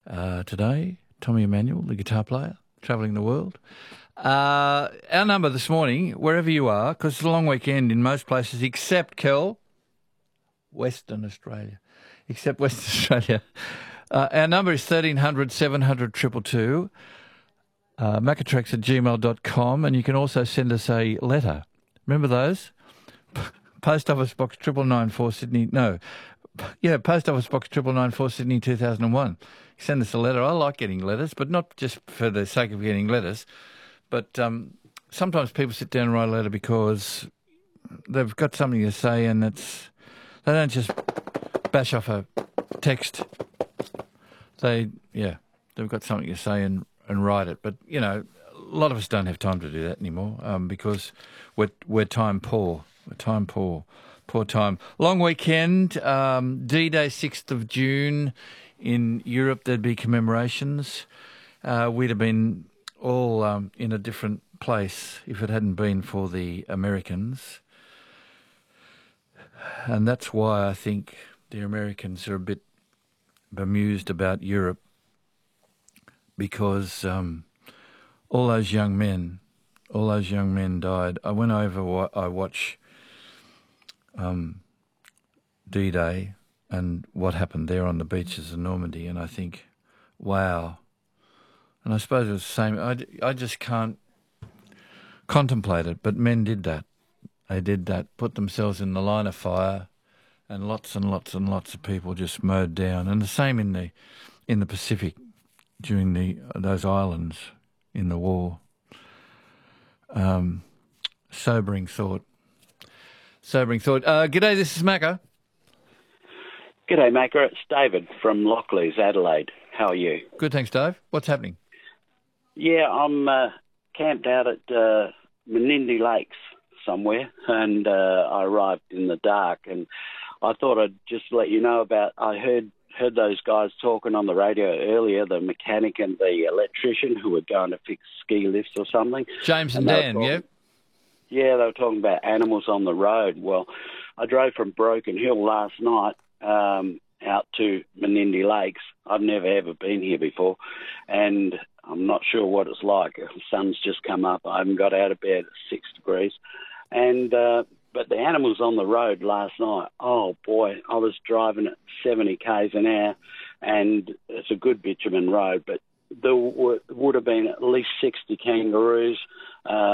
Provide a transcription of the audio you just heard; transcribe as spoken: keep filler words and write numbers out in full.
uh, today. Tommy Emmanuel, the guitar player, travelling the world. Uh, our number this morning, wherever you are, because it's a long weekend in most places except, Kel, Western Australia, except Western Australia. Uh, our number is thirteen hundred seven hundred two two two, uh, macatrax at gmail dot com, and you can also send us a letter. Remember those? Post Office Box triple nine four Sydney, no, yeah, Post Office Box triple nine four Sydney two thousand one. Send us a letter. I like getting letters, but not just for the sake of getting letters. But um, sometimes people sit down and write a letter because they've got something to say, and it's they don't just bash off a text. They, yeah, they've got something to say and, and write it. But, you know, a lot of us don't have time to do that anymore um, because we're, we're time poor. We're time poor. Poor time. Long weekend, um, D-Day, sixth of June. In Europe, there'd be commemorations. Uh, we'd have been all um, in a different place if it hadn't been for the Americans. And that's why I think the Americans are a bit bemused about Europe, because um, all those young men, all those young men died. I went over, I watch um, D-Day and what happened there on the beaches of Normandy, and I think, wow. And I suppose it was the same. I, I just can't contemplate it, but men did that. They did that, put themselves in the line of fire, and lots and lots and lots of people just mowed down. And the same in the in the Pacific during the those islands in the war. Um, sobering thought. Sobering thought. Uh, g'day, this is Macca. G'day, Macca. It's David from Lockleys, Adelaide. How are you? Good, thanks, Dave. What's happening? Yeah, I'm uh, camped out at uh, Menindee Lakes somewhere, and uh, I arrived in the dark, and I thought I'd just let you know about, I heard heard those guys talking on the radio earlier, the mechanic and the electrician who were going to fix ski lifts or something. James and, and Dan, talking, yeah? Yeah, they were talking about animals on the road. Well, I drove from Broken Hill last night um, out to Menindee Lakes. I've never ever been here before, and I'm not sure what it's like. The sun's just come up. I haven't got out of bed at six degrees. And uh, but the animals on the road last night, oh boy, I was driving at seventy k's an hour, and it's a good bitumen road, but there w- would have been at least sixty kangaroos, uh,